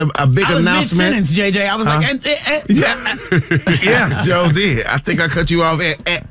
a big announcement. Mid-sentence, JJ. I was like, yeah, Joe did. I think I cut you off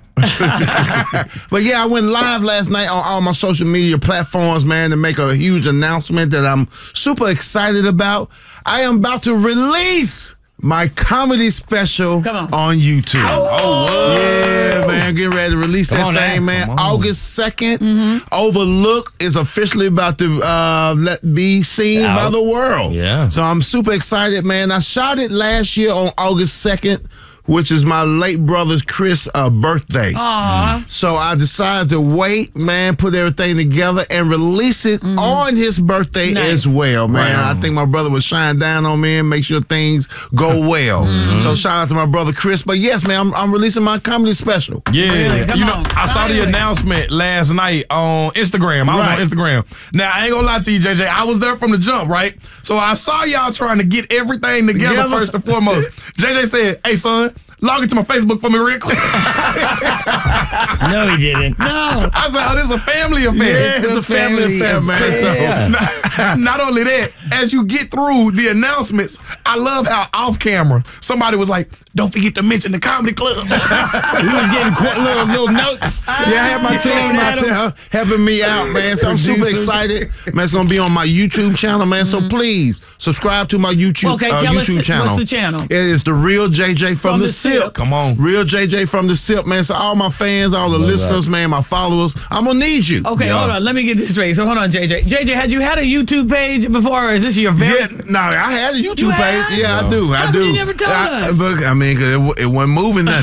But yeah, I went live last night on all my social media platforms, man, to make a huge announcement that I'm super excited about. I am about to release my comedy special on YouTube. Yeah, man, getting ready to release that thing, man. August 2nd. Overlook is officially about to be seen by the world. Yeah. So I'm super excited, man. I shot it last year on August 2nd. Which is my late brother's Chris' birthday. Aww. So I decided to wait, man, put everything together and release it on his birthday as well, man. I think my brother would shine down on me and make sure things go well. So shout out to my brother Chris. But yes, man, I'm releasing my comedy special. Yeah. Really? Come on. I saw the announcement last night on Instagram. I was on Instagram. Now, I ain't gonna lie to you, JJ. I was there from the jump, right? So I saw y'all trying to get everything together first and foremost. JJ said, hey, son, log into my Facebook for me real quick. No, he didn't. No. I said, oh, this is a family affair. Yeah, it's a family affair, man. So, not only that, as you get through the announcements, I love how off camera somebody was like, don't forget to mention the comedy club. He was getting little notes. Yeah, I have my team out there helping me out, man. So I'm super excited. Man, it's going to be on my YouTube channel, man. So please subscribe to my YouTube channel. What's the channel? It is The Real JJ from the SIP. Come on. Real JJ from the SIP, man. So all my fans, all the listeners, man, my followers, I'm going to need you. Okay, hold on. Let me get this straight. So hold on, JJ. JJ, had you had a YouTube page before, or is this your very... No, I had a YouTube page. Yeah, I do. How come you never told us? I mean, cause it wasn't moving nothing.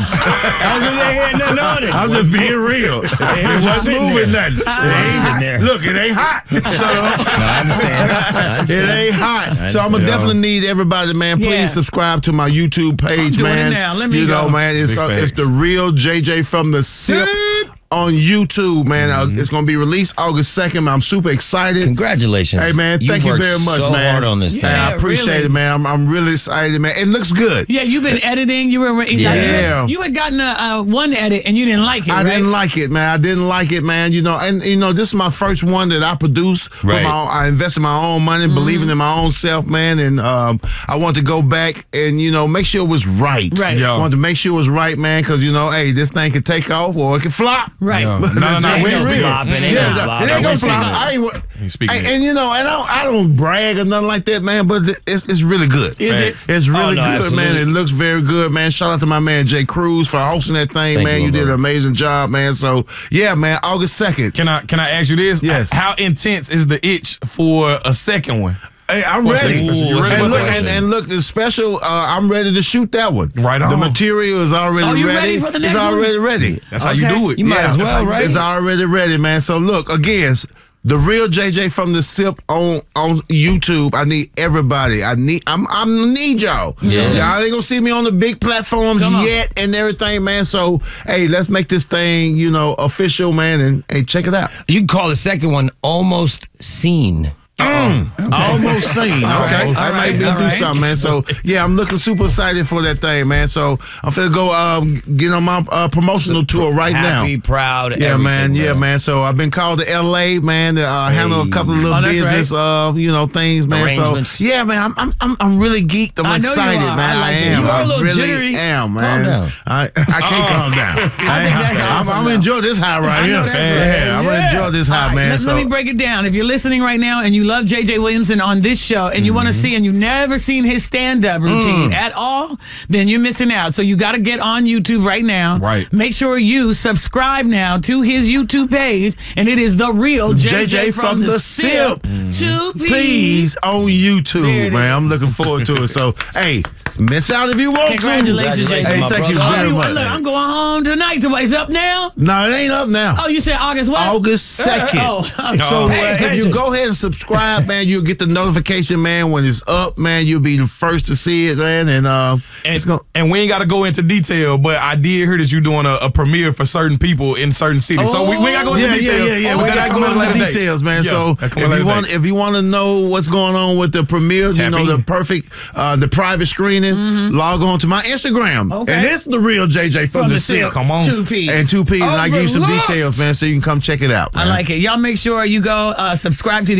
I'm just being real. It wasn't moving nothing. Look, it ain't hot. Shut up. No, I understand. It ain't hot. So I'm going to definitely need everybody, man. Please subscribe to my YouTube page, man. I'm doing it now. Let me go. Man, it's The Real JJ from the SIP. On YouTube, man. It's going to be released August 2nd, man. I'm super excited. Congratulations. Hey, man, thank you very much, so man. hard on this thing. I appreciate it, man. I'm really excited, man. It looks good. Yeah, you've been editing. You were you had gotten one edit and you didn't like it, I didn't like it, man. I didn't like it, man. You know, and this is my first one that I produced. Right. I invested my own money, believing in my own self, man. And I want to go back and, make sure it was right. Right. I want to make sure it was right, man, because, hey, this thing could take off or it could flop. Right. No, we ain't flopping. It ain't gonna flop. I don't brag or nothing like that, man. But it's really good. Is it? It's really good, absolutely. man. It looks very good, man. Shout out to my man Jay Cruz for hosting that thing, man. You did an amazing job, man. So yeah, man. August 2nd. Can I ask you this? Yes. How intense is the itch for a second one? Hey, I'm ready. You ready? And look, the special, I'm ready to shoot that one. Right on. The material is already you ready. ready for the next It's already one? ready. That's how you do it. You might as well, right? It's already ready, man. So look, again, The Real JJ from the SIP on YouTube. I need everybody. I need y'all. Yeah. Y'all ain't gonna see me on the big platforms yet and everything, man. So hey, let's make this thing, official, man, and hey, check it out. You can call the second one Almost Seen. Almost seen. Okay. I might be do something, man. So yeah, I'm looking super excited for that thing, man. So I'm finna go get on my promotional tour right now. Happy, proud. Yeah, man. Bro. Yeah, man. So I've been called to LA, man, to handle a couple of little business, things, man. So yeah, man. I'm really geeked. I'm excited, man. I am. You are a little really jittery. am, man. Calm down. I can't calm down. I'm gonna enjoy this high right here. I'm gonna enjoy this high, man. Let me break it down. If you're listening right now and you love JJ Williamson on this show and you want to see and you've never seen his stand-up routine at all, then you're missing out. So you got to get on YouTube right now. Right. Make sure you subscribe now to his YouTube page, and it is The Real JJ from the SIP. 2 Please on YouTube, man. I'm looking forward to it. So, hey, miss out if you want Congratulations, to. JJ. Hey, thank you very much. Look, I'm going home tonight. It's up now? No, it ain't up now. Oh, you said August what? August 2nd. So if you go ahead and subscribe, man, you'll get the notification, man, when it's up, man. You'll be the first to see it, man. And we ain't got to go into detail, but I did hear that you're doing a premiere for certain people in certain cities. So we ain't got to go into detail. Yeah. We got to go into details, man. So if you want to know what's going on with the premiere, the private screening, log on to my Instagram. Okay. And it's The Real JJ from the SIP. Come on. 2 P's. And 2 P's. And I give you some details, man, so you can come check it out, man. I like it. Y'all make sure you go subscribe to the YouTube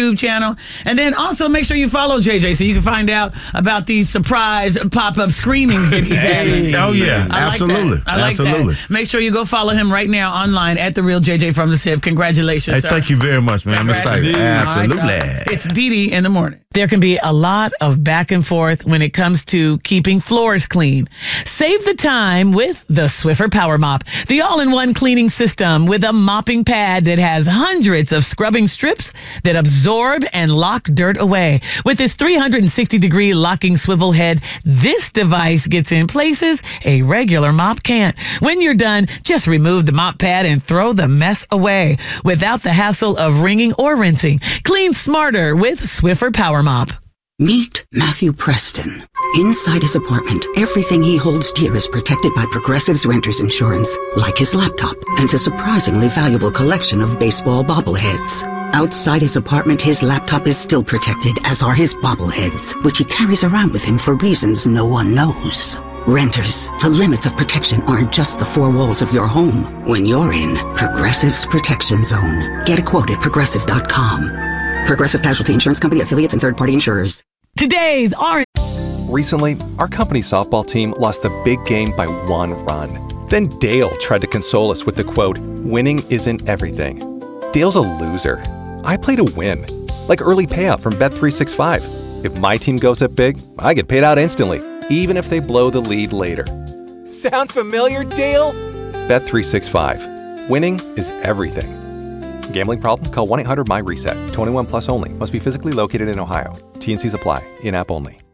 YouTube channel. And then also make sure you follow JJ so you can find out about these surprise pop-up screenings that he's having. Oh, yeah. I Absolutely. Like that. I like Absolutely. that. Make sure you go follow him right now online at The Real JJ from the SIP. Congratulations, Hey, sir. thank you very much, man. I'm excited. Absolutely. All right, it's Dee Dee in the morning. There can be a lot of back and forth when it comes to keeping floors clean. Save the time with the Swiffer Power Mop, the all-in-one cleaning system with a mopping pad that has hundreds of scrubbing strips that absorb and lock dirt away. With its 360-degree locking swivel head, this device gets in places a regular mop can't. When you're done, just remove the mop pad and throw the mess away without the hassle of wringing or rinsing. Clean smarter with Swiffer Power Mop. Meet Matthew Preston. Inside his apartment, everything he holds dear is protected by Progressive's Renter's Insurance, like his laptop and a surprisingly valuable collection of baseball bobbleheads. Outside his apartment, his laptop is still protected, as are his bobbleheads, which he carries around with him for reasons no one knows. Renters, the limits of protection aren't just the four walls of your home. When you're in Progressive's Protection Zone, get a quote at Progressive.com. Progressive Casualty Insurance Company, affiliates, and third-party insurers. Today's Orange. Recently, our company softball team lost the big game by 1 run. Then Dale tried to console us with the quote, "Winning isn't everything." Dale's a loser. I play to win, like early payout from Bet365. If my team goes up big, I get paid out instantly, even if they blow the lead later. Sound familiar, Dale? Bet365. Winning is everything. Gambling problem? Call 1-800-MY-RESET. 21 plus only. Must be physically located in Ohio. T&Cs apply. In-app only.